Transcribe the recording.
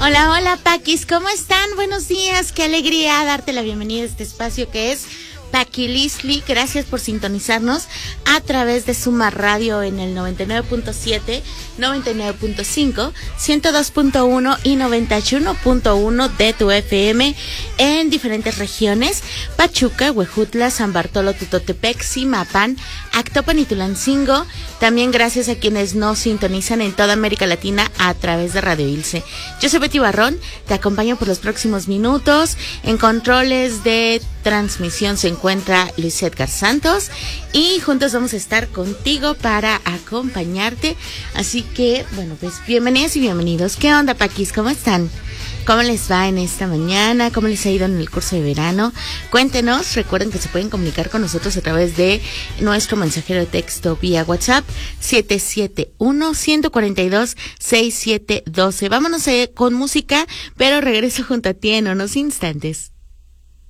Hola, hola, Paquis, ¿cómo están? Buenos días, qué alegría darte la bienvenida a este espacio que es Paquilisli. Gracias por sintonizarnos a través de Suma Radio en el 99.7, 99.5, 102.1 y 91.1 de tu FM en diferentes regiones: Pachuca, Huejutla, San Bartolo, Tutotepec, Zimapán, Actopan y Tulancingo. También gracias a quienes nos sintonizan en toda América Latina a través de Radio Ilse. Yo soy Betty Barrón, te acompaño por los próximos minutos. En controles de transmisión se encuentra Luis Edgar Santos y juntos vamos a estar contigo para acompañarte. Así que, bueno, pues bienvenidas y bienvenidos. ¿Qué onda, Paquis? ¿Cómo están? ¿Cómo les va en esta mañana? ¿Cómo les ha ido en el curso de verano? Cuéntenos. Recuerden que se pueden comunicar con nosotros a través de nuestro mensajero de texto vía WhatsApp 771-142-6712. Vámonos con música, pero regreso junto a ti en unos instantes.